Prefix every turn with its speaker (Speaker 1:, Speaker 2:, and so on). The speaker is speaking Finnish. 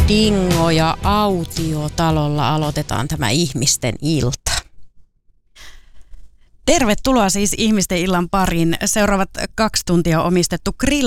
Speaker 1: Dingo ja Autiotalolla aloitetaan tämä ihmisten ilta. Tervetuloa siis ihmisten illan pariin. Seuraavat 2 tuntia on omistettu